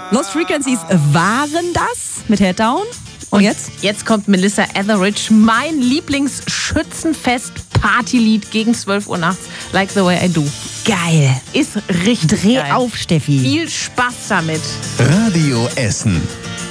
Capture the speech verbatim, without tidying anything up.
Lost Frequencies waren das mit Headdown. Und jetzt? Jetzt kommt Melissa Etheridge, mein Lieblingsschützenfest-Partylied gegen zwölf Uhr nachts. Like the way I do. Geil. Ist richtig Dreh geil. auf, Steffi. Viel Spaß damit. Radio Essen.